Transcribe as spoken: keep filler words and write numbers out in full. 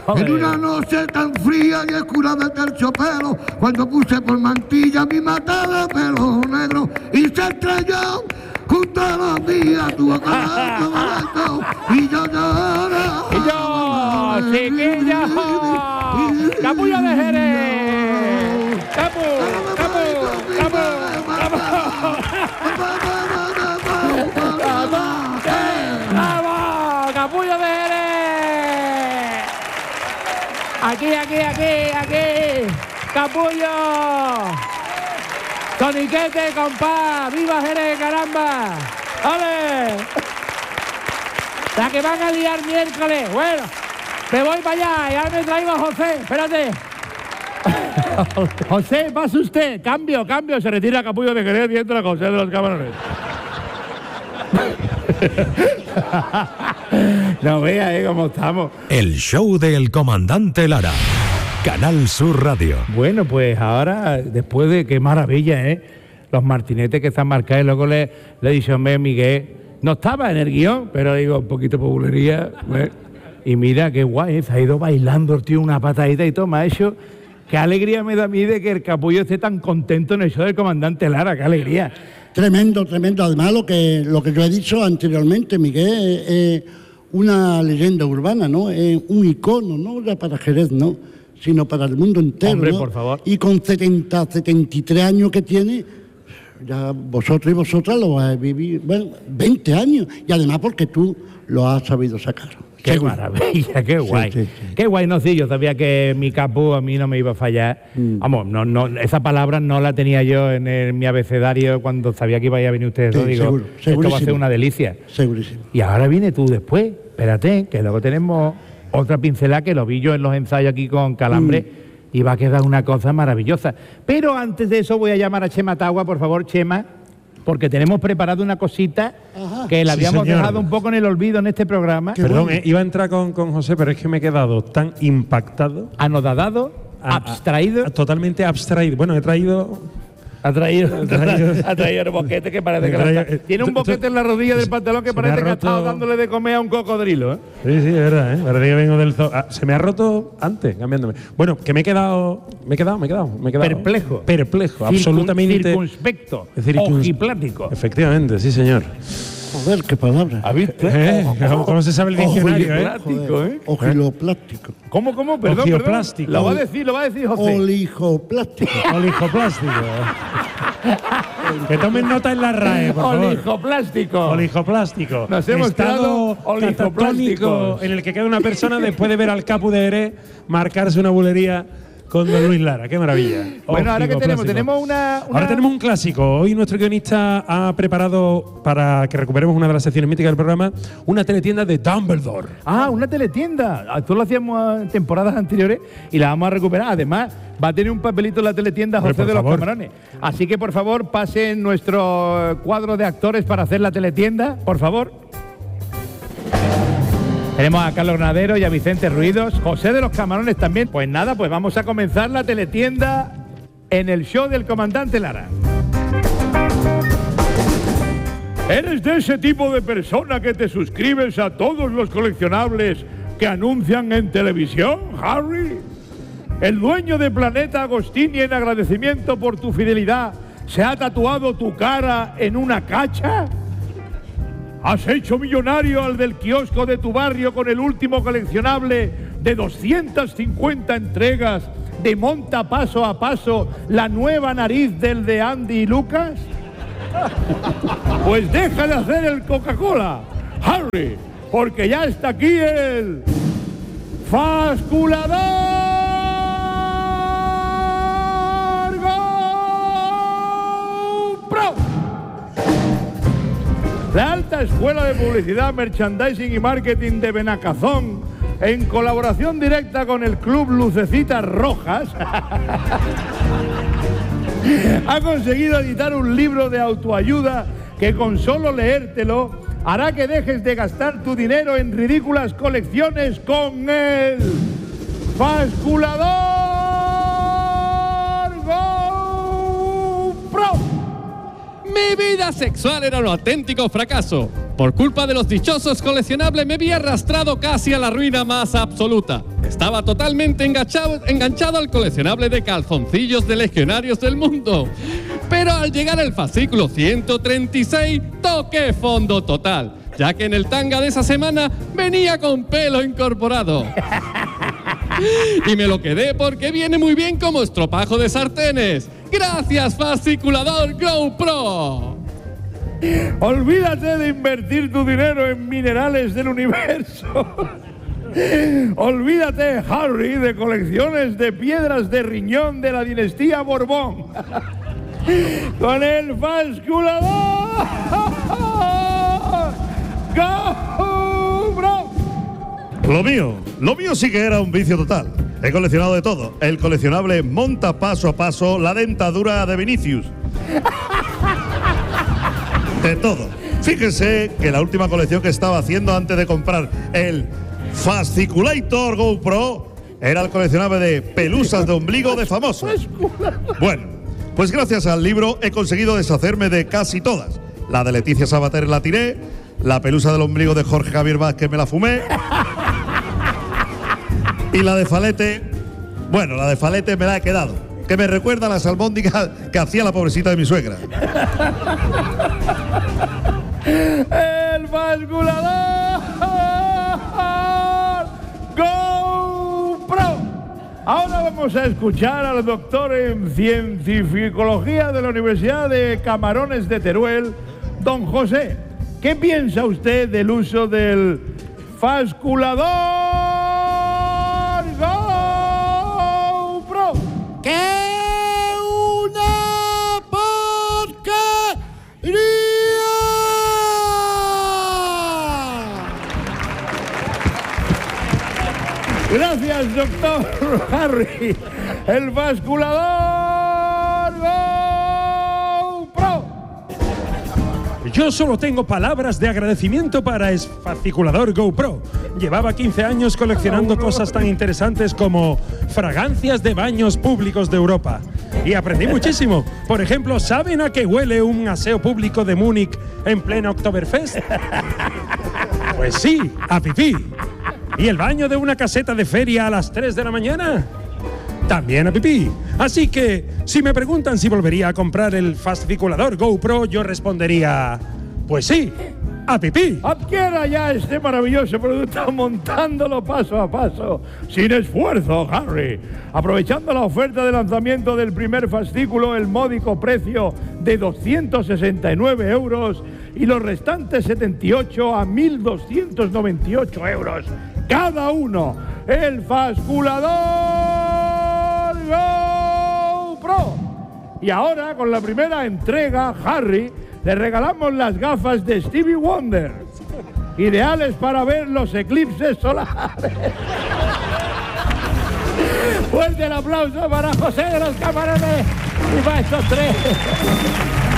En una noche tan fría y oscura de terciopelo, cuando puse por mantilla mi mata de pelo negro y se estrelló junto a la mía, tuvo calato barato y yo lloraba. Y yo, chiquillo, Capullo de Jerez. Capu, capu, capu, capu. ¡Vamos! ¡Capullo de Jerez! Aquí, aquí, aquí, aquí. ¡Capullo! ¡Toniquete, compá! ¡Viva Jerez, caramba! ¡Ole! La que van a liar miércoles. Bueno, me voy para allá y ahora me traigo a José. Espérate. José, pase usted. Cambio, cambio. Se retira Capullo de Jerez y entra José de los Camarones. No vea, ¿eh? Cómo estamos. El show del comandante Lara. Canal Sur Radio. Bueno, pues ahora, después de qué maravilla, ¿eh? Los martinetes que están marcados. Luego le, le he dicho, hombre, Miguel, no estaba en el guión, pero digo, un poquito de populería. ¿eh? Y mira, qué guay, ¿eh? Se ha ido bailando el tío una patadita y todo, me ha hecho. Qué alegría me da a mí de que el Capullo esté tan contento en el show del comandante Lara, qué alegría. Tremendo, tremendo. Además, lo que, lo que yo he dicho anteriormente, Miguel, es eh, una leyenda urbana, ¿no? Es un icono, no ya para Jerez, ¿no? Sino para el mundo entero. Hombre, ¿no? por favor. Y con setenta, setenta y tres años que tiene, ya vosotros y vosotras lo vais a vivir, bueno, veinte años. Y además porque tú lo has sabido sacar. Qué seguro. Maravilla, qué guay. Sí, sí, sí. Qué guay, no, sí, yo sabía que mi Capu a mí no me iba a fallar. Mm. Vamos, no, no, esa palabra no la tenía yo en, el, en mi abecedario cuando sabía que iba a venir ustedes dos. Sí, digo, seguro, esto va a ser una delicia. Segurísimo. Y ahora viene tú después, espérate, que luego tenemos otra pincelada que lo vi yo en los ensayos aquí con Calambre mm. y va a quedar una cosa maravillosa. Pero antes de eso voy a llamar a Chema Tagua, por favor, Chema, porque tenemos preparado una cosita. Ajá. Que la habíamos sí, dejado un poco en el olvido en este programa. Qué Perdón, bueno. eh, iba a entrar con, con José, pero es que me he quedado tan impactado. Anodadado, a, abstraído. A, a, totalmente abstraído. Bueno, he traído... Ha traído, ha traído, ha traído el boquete que parece que traído, está, tiene un boquete en la rodilla del pantalón que parece que ha estado dándole de comer a un cocodrilo, ¿eh? Sí, sí, es verdad, ¿eh? Parece que vengo del zoo. Ah, se me ha roto antes, cambiándome. Bueno, que me he quedado, me he quedado, me he quedado, me he quedado. Perplejo. Perplejo, Circun, absolutamente. Circunspecto. Ojiplático. Efectivamente, sí, señor. Joder, qué palabra. ¿Has visto? ¿Eh? ¿Cómo, ¿Cómo se sabe el diccionario, eh? Joder, ¿eh? Ojiloplástico. ¿Cómo, cómo? Perdón, perdón. Lo va a decir, lo va a decir José. Olijoplástico. Olijoplástico. Que tomen nota en la R A E, por favor. Olijoplástico. Olijoplástico. Nos hemos Estado catatrónico en el que queda una persona después de ver al Capu de Jerez marcarse una bulería con don Luis Lara. Qué maravilla. Bueno, ahora que tenemos, tenemos una, una... Ahora tenemos un clásico. Hoy nuestro guionista ha preparado, para que recuperemos una de las secciones míticas del programa, una teletienda de Dumbledore. Ah, una teletienda. Esto lo hacíamos en temporadas anteriores y la vamos a recuperar. Además, va a tener un papelito en la teletienda José Pero, de los favor. Camarones. Así que, por favor, pasen nuestro cuadro de actores para hacer la teletienda, por favor. Tenemos a Carlos Nadero y a Vicente Ruidos, José de los Camarones también. Pues nada, pues vamos a comenzar la teletienda en el show del comandante Lara. ¿Eres de ese tipo de persona que te suscribes a todos los coleccionables que anuncian en televisión, Harry? ¿El dueño de Planeta Agostini, en agradecimiento por tu fidelidad, se ha tatuado tu cara en una cacha? ¿Has hecho millonario al del kiosco de tu barrio con el último coleccionable de doscientas cincuenta entregas de Monta Paso a Paso, la nueva nariz del de Andy y Lucas? Pues deja de hacer el Coca-Cola, Harry, porque ya está aquí el Fasculador Go Pro. La Alta Escuela de Publicidad, Merchandising y Marketing de Benacazón, en colaboración directa con el Club Lucecitas Rojas, ha conseguido editar un libro de autoayuda que con solo leértelo hará que dejes de gastar tu dinero en ridículas colecciones con el Fasculador Go Pro. Mi vida sexual era un auténtico fracaso. Por culpa de los dichosos coleccionables me vi arrastrado casi a la ruina más absoluta. Estaba totalmente enganchado, enganchado al coleccionable de calzoncillos de legionarios del mundo. Pero al llegar al fascículo ciento treinta y seis, toqué fondo total, ya que en el tanga de esa semana venía con pelo incorporado. Y me lo quedé porque viene muy bien como estropajo de sartenes. ¡Gracias, fasciculador GoPro! Olvídate de invertir tu dinero en minerales del universo. Olvídate, Harry, de colecciones de piedras de riñón de la dinastía Borbón. Con el fasciculador GoPro. Lo mío, lo mío sí que era un vicio total. He coleccionado de todo. El coleccionable monta paso a paso la dentadura de Vinicius. De todo. Fíjense que la última colección que estaba haciendo antes de comprar el Fasciculator GoPro era el coleccionable de pelusas de ombligo de famosos. Bueno, pues gracias al libro he conseguido deshacerme de casi todas. La de Leticia Sabater la tiré, la pelusa del ombligo de Jorge Javier Vázquez me la fumé. Y la de Falete, bueno, la de Falete me la he quedado, que me recuerda a las albóndigas que hacía la pobrecita de mi suegra. El fasciculador GoPro. Ahora vamos a escuchar al doctor en Cientificología de la Universidad de Camarones de Teruel, don José. ¿Qué piensa usted del uso del fasciculador GoPro? ¡Que una porquería! Gracias, doctor Harry. El fasciculador GoPro. Yo solo tengo palabras de agradecimiento para el fasciculador GoPro. Llevaba quince años coleccionando cosas tan interesantes como fragancias de baños públicos de Europa. Y aprendí muchísimo. Por ejemplo, ¿saben a qué huele un aseo público de Múnich en pleno Oktoberfest? Pues sí, a pipí. ¿Y el baño de una caseta de feria a las tres de la mañana? También a pipí. Así que, si me preguntan si volvería a comprar el fasciculador GoPro, yo respondería, pues sí, a pipí. Adquiera ya este maravilloso producto montándolo paso a paso, sin esfuerzo, Harry. Aprovechando la oferta de lanzamiento del primer fascículo, el módico precio de doscientos sesenta y nueve euros y los restantes setenta y ocho a mil doscientos noventa y ocho euros cada uno. El fasciculador GoPro. Y ahora, con la primera entrega, Harry, le regalamos las gafas de Stevie Wonder, ideales para ver los eclipses solares. Fuerte el aplauso para José de los Camarones y para estos tres.